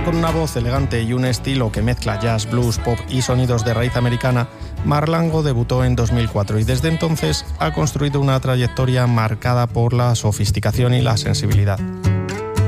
con una voz elegante y un estilo que mezcla jazz, blues, pop y sonidos de raíz americana, Marlango debutó en 2004 y desde entonces ha construido una trayectoria marcada por la sofisticación y la sensibilidad.